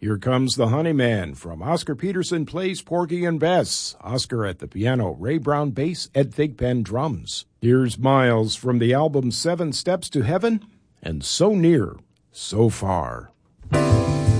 Here Comes the Honeyman from Oscar Peterson plays Porgy and Bess. Oscar at the piano, Ray Brown bass, Ed Thigpen drums. Here's Miles from the album 7 Steps to Heaven and So Near, So Far.